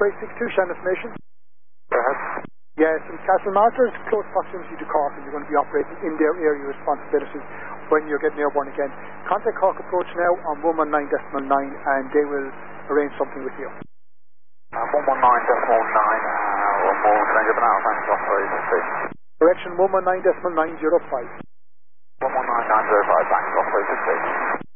Osprey 62, Shannon information. Go ahead. Yes, and Castlemasters, close proximity to Cork, and you're going to be operating in their area responsibility when you're getting airborne again. Contact Cork Approach now on 119.9, and they will arrange something with you. 119.9, one more, can I give an hour, thanks, Osprey 16. Correction 119.905. 119.905, thanks, Osprey 16.